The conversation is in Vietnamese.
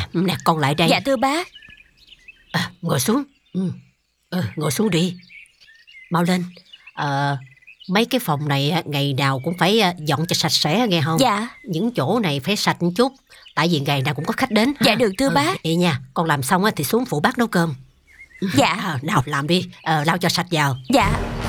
Nè con lại đây. Dạ thưa bác. Ngồi xuống. Ngồi xuống đi. Mau lên. Mấy cái phòng này ngày nào cũng phải dọn cho sạch sẽ nghe không? Dạ. Những chỗ này phải sạch một chút, tại vì ngày nào cũng có khách đến. Dạ được thưa bác. Vậy nha, con làm xong thì xuống phụ bác nấu cơm. Dạ. Nào làm đi, lau cho sạch vào. Dạ.